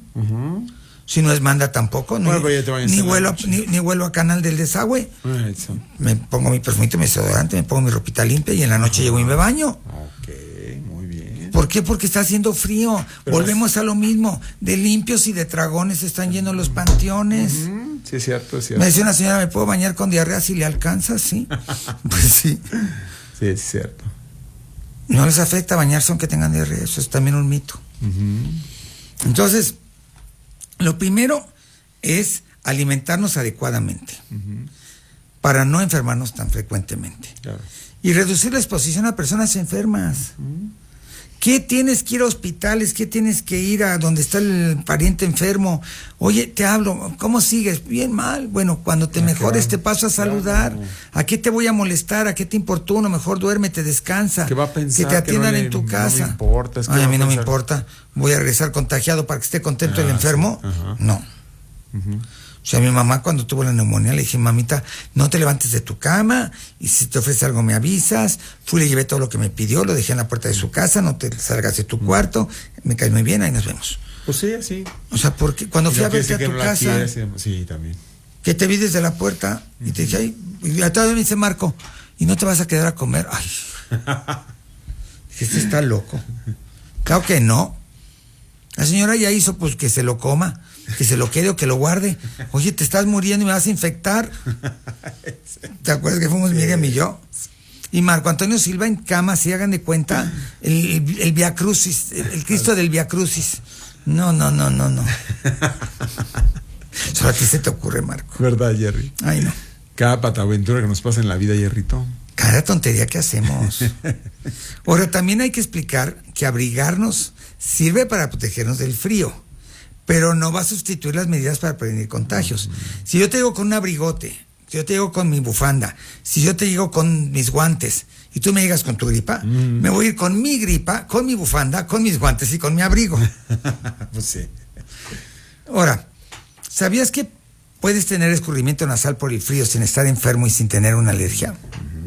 Si no es manda tampoco, bueno, ni vuelo a canal del desagüe. Me pongo mi perfumito, mi desodorante, me pongo mi ropita limpia y en la noche llego y me baño. Ok, muy bien. ¿Por qué? Porque está haciendo frío. Pero volvemos a lo mismo. De limpios y de dragones están llenos los panteones. Sí, es cierto, es cierto. Me decía una señora, ¿me puedo bañar con diarrea si le alcanza? Sí. Pues sí. Sí, es cierto. No les afecta bañarse aunque tengan diarrea, eso es también un mito. Entonces, lo primero es alimentarnos adecuadamente para no enfermarnos tan frecuentemente. Claro. Y reducir la exposición a personas enfermas. ¿Qué tienes que ir a hospitales? ¿Qué tienes que ir a donde está el pariente enfermo? Oye, te hablo, ¿cómo sigues? Bien, mal. Bueno, cuando te mejores te paso a saludar. Claro. ¿A qué te voy a molestar? ¿A qué te importuno? Mejor duérmete, descansa. ¿Qué va a pensar? Que te atiendan en tu casa. No me importa. Ay, a mí no me importa. ¿Voy a regresar contagiado para que esté contento el enfermo? Sí. No. O sea, mi mamá cuando tuvo la neumonía le dije, mamita, no te levantes de tu cama y si te ofrece algo me avisas. Fui, le llevé todo lo que me pidió, lo dejé en la puerta de su casa, no te salgas de tu cuarto, me caes muy bien, ahí nos vemos. Pues sí, así. O sea, porque cuando fui a verte a tu casa, sí, también. Que te vi desde la puerta y te dije, ay, y a todavía me dice Marco, ¿y no te vas a quedar a comer? Ay, dije, este está loco. Claro que no. La señora ya hizo pues que se lo coma, que se lo quede o que lo guarde. Oye, te estás muriendo y me vas a infectar. ¿Te acuerdas que fuimos Miriam y yo? Y Marco Antonio Silva en cama, si hagan de cuenta, el Via Crucis, el Cristo del Via Crucis. No. Solo a ti se te ocurre, Marco. ¿Verdad, Jerry? Ay, no. Cada pataventura que nos pasa en la vida, Jerrito. Cada tontería que hacemos. Ahora, también hay que explicar que abrigarnos sirve para protegernos del frío, pero no va a sustituir las medidas para prevenir contagios. Si yo te digo con un abrigote, si yo te digo con mi bufanda, si yo te digo con mis guantes, y tú me llegas con tu gripa, me voy a ir con mi gripa, con mi bufanda, con mis guantes y con mi abrigo. Pues sí. Ahora, ¿sabías que puedes tener escurrimiento nasal por el frío sin estar enfermo y sin tener una alergia?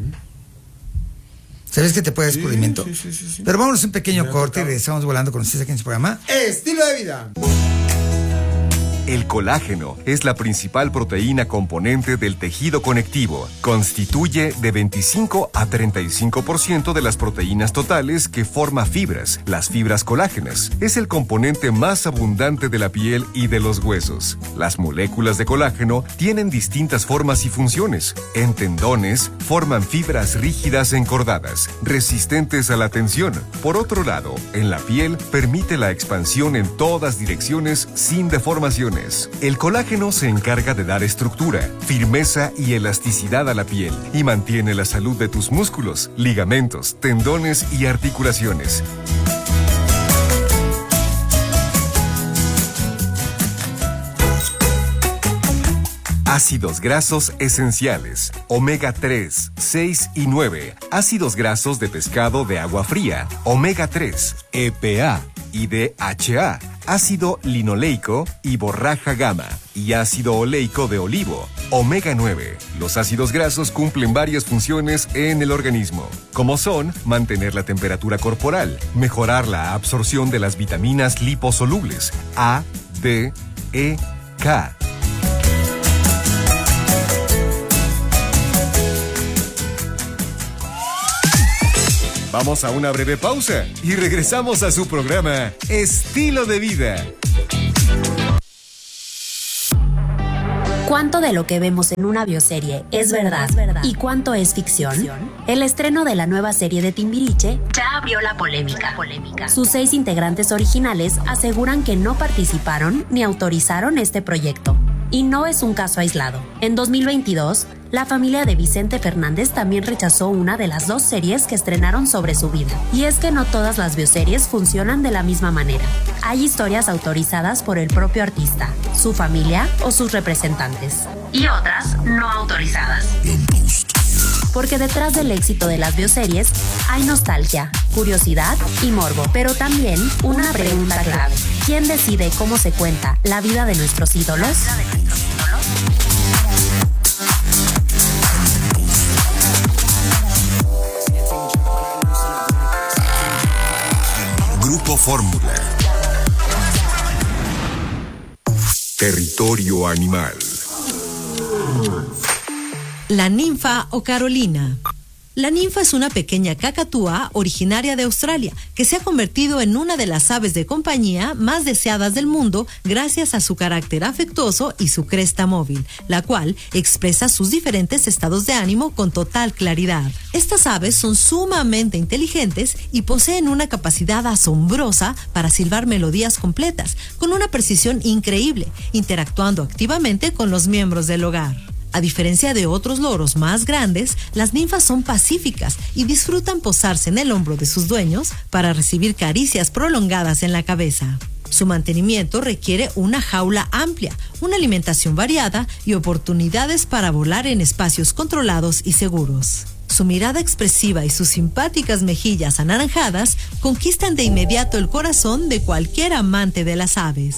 ¿Sabes que te puede dar escurrimiento? Sí. Pero vámonos un pequeño corte y regresamos volando con ustedes aquí en su programa Estilo de Vida. El colágeno es la principal proteína componente del tejido conectivo. Constituye de 25 a 35% de las proteínas totales que forma fibras, las fibras colágenas. Es el componente más abundante de la piel y de los huesos. Las moléculas de colágeno tienen distintas formas y funciones. En tendones, forman fibras rígidas encordadas, resistentes a la tensión. Por otro lado, en la piel, permite la expansión en todas direcciones sin deformaciones. El colágeno se encarga de dar estructura, firmeza y elasticidad a la piel y mantiene la salud de tus músculos, ligamentos, tendones y articulaciones. Ácidos grasos esenciales, omega 3, 6 y 9, ácidos grasos de pescado de agua fría, omega 3, EPA y DHA, ácido linoleico y borraja gamma, y ácido oleico de olivo, omega 9. Los ácidos grasos cumplen varias funciones en el organismo, como son mantener la temperatura corporal, mejorar la absorción de las vitaminas liposolubles A, D, E, K. Vamos a una breve pausa y regresamos a su programa Estilo de Vida. ¿Cuánto de lo que vemos en una bioserie es verdad y cuánto es ficción? El estreno de la nueva serie de Timbiriche ya abrió la polémica. Sus 6 integrantes originales aseguran que no participaron ni autorizaron este proyecto. Y no es un caso aislado. En 2022, la familia de Vicente Fernández también rechazó una de las 2 series que estrenaron sobre su vida. Y es que no todas las bioseries funcionan de la misma manera. Hay historias autorizadas por el propio artista, su familia o sus representantes. Y otras no autorizadas. Porque detrás del éxito de las bioseries hay nostalgia, curiosidad y morbo. Pero también una pregunta clave. ¿Quién decide cómo se cuenta la vida de nuestros ídolos? Grupo Fórmula. Territorio animal. La ninfa o Carolina. La ninfa es una pequeña cacatúa originaria de Australia que se ha convertido en una de las aves de compañía más deseadas del mundo gracias a su carácter afectuoso y su cresta móvil, la cual expresa sus diferentes estados de ánimo con total claridad. Estas aves son sumamente inteligentes y poseen una capacidad asombrosa para silbar melodías completas, con una precisión increíble, interactuando activamente con los miembros del hogar. A diferencia de otros loros más grandes, las ninfas son pacíficas y disfrutan posarse en el hombro de sus dueños para recibir caricias prolongadas en la cabeza. Su mantenimiento requiere una jaula amplia, una alimentación variada y oportunidades para volar en espacios controlados y seguros. Su mirada expresiva y sus simpáticas mejillas anaranjadas conquistan de inmediato el corazón de cualquier amante de las aves.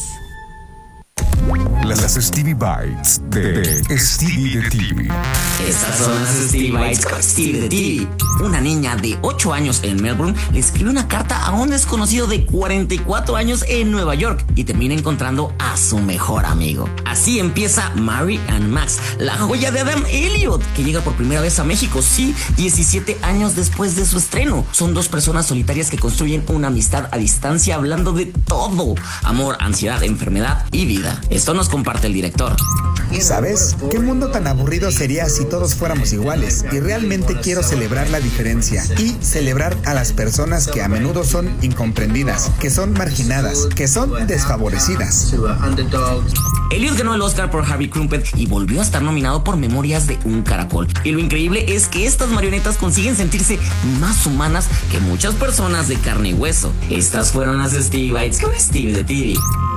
Las Stevie Bites de Stevie de TV. Estas son las Stevie Bites con Stevie de TV. Una niña de 8 años en Melbourne le escribe una carta a un desconocido de 44 años en Nueva York y termina encontrando a su mejor amigo. Así empieza Mary and Max, la joya de Adam Elliot, que llega por primera vez a México, sí, 17 años después de su estreno. Son dos personas solitarias que construyen una amistad a distancia hablando de todo: amor, ansiedad, enfermedad y vida. Esto nos comparte el director. ¿Sabes? ¿Qué mundo tan aburrido sería si todos fuéramos iguales? Y realmente quiero celebrar la diferencia y celebrar a las personas que a menudo son incomprendidas, que son marginadas, que son desfavorecidas. Elliot ganó el Oscar por Harvey Crumpet y volvió a estar nominado por Memorias de un Caracol. Y lo increíble es que estas marionetas consiguen sentirse más humanas que muchas personas de carne y hueso. Estas fueron las Stevie Bites con Stevie de TV.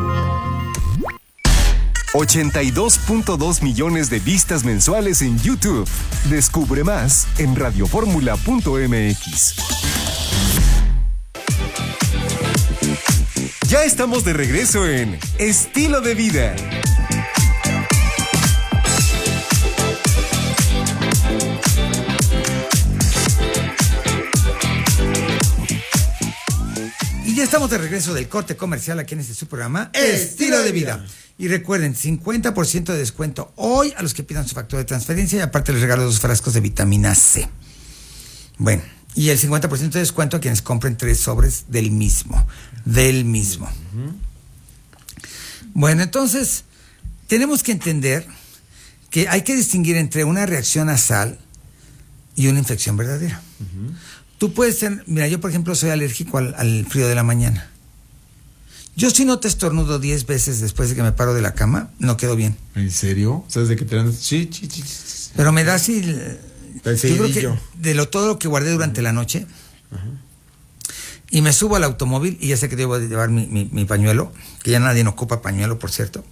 82.2 millones de vistas mensuales en YouTube. Descubre más en radioformula.mx. Ya estamos de regreso en Estilo de Vida. Y ya estamos de regreso del corte comercial aquí en este su programa Estilo de Vida. Y recuerden, 50% de descuento hoy a los que pidan su factura de transferencia y aparte les regalo 2 frascos de vitamina C. Bueno, y el 50% de descuento a quienes compren 3 sobres del mismo. Bueno, entonces, tenemos que entender que hay que distinguir entre una reacción nasal y una infección verdadera. Tú puedes ser, mira, yo por ejemplo soy alérgico al frío de la mañana. Yo si no te estornudo 10 veces después de que me paro de la cama, no quedo bien. ¿En serio? ¿Sabes de qué te dan? Sí. Pero me da así... Yo creo que de todo lo que guardé durante la noche, y me subo al automóvil y ya sé que debo de llevar mi pañuelo, que ya nadie ocupa pañuelo, por cierto.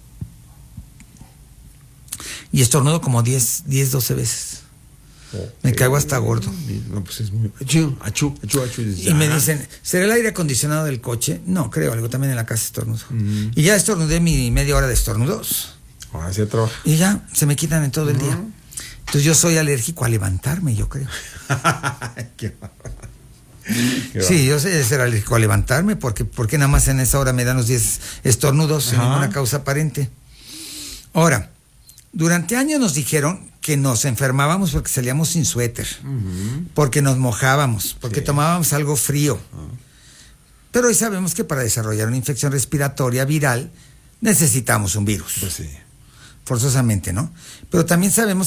Y estornudo como 10, 12 veces. Me caigo hasta gordo. No, pues es muy... Achú. Y me dicen, ¿será el aire acondicionado del coche? No, creo, algo también en la casa estornudo. Y ya estornudé mi media hora de estornudos. Ahora sí trabaja. Y ya, se me quitan en todo el día. Entonces yo soy alérgico a levantarme, yo creo. Qué Sí, yo sé de ser alérgico a levantarme, porque nada más en esa hora me dan los 10 estornudos sin ninguna causa aparente. Ahora, durante años nos dijeron que nos enfermábamos porque salíamos sin suéter, porque nos mojábamos, porque tomábamos algo frío. Pero hoy sabemos que para desarrollar una infección respiratoria viral necesitamos un virus. Pues sí. Forzosamente, ¿no? Pero también sabemos